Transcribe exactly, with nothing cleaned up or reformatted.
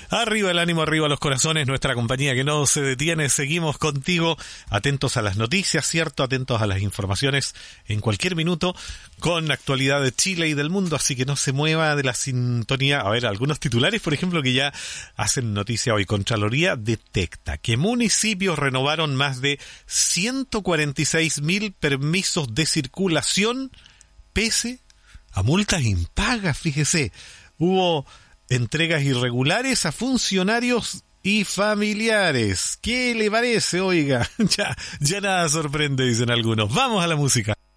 Arriba el ánimo, arriba los corazones, nuestra compañía que no se detiene. Seguimos contigo, atentos a las noticias, ¿cierto? Atentos a las informaciones en cualquier minuto, con actualidad de Chile y del mundo, así que no se mueva de la sintonía. A ver, algunos titulares, por ejemplo, que ya hacen noticia hoy. Contraloría detecta que municipios renovaron más de ciento cuarenta y seis mil permisos de circulación pese a multas impagas, fíjese. Hubo entregas irregulares a funcionarios y familiares. ¿Qué le parece? Oiga, ya, ya nada sorprende, dicen algunos. Vamos a la música.